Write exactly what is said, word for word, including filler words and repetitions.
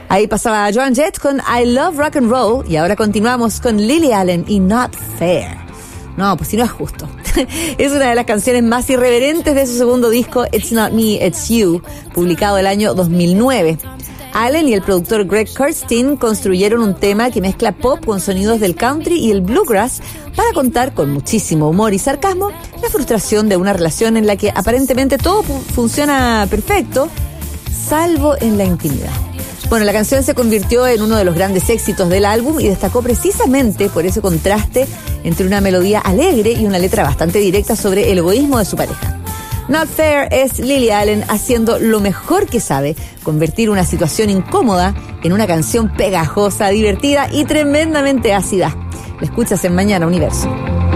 Ahí pasaba Joan Jett con I Love Rock and Roll y ahora continuamos con Lily Allen y Not Fair. No, pues si no es justo. Es una de las canciones más irreverentes de su segundo disco It's Not Me, It's You, publicado el año dos mil nueve. Allen y el productor Greg Kurstin construyeron un tema que mezcla pop con sonidos del country y el bluegrass para contar con muchísimo humor y sarcasmo la frustración de una relación en la que aparentemente todo fu- funciona perfecto, salvo en la intimidad. Bueno, la canción se convirtió en uno de los grandes éxitos del álbum y destacó precisamente por ese contraste entre una melodía alegre y una letra bastante directa sobre el egoísmo de su pareja. Not Fair es Lily Allen haciendo lo mejor que sabe, convertir una situación incómoda en una canción pegajosa, divertida y tremendamente ácida. La escuchas en Mañana Universo.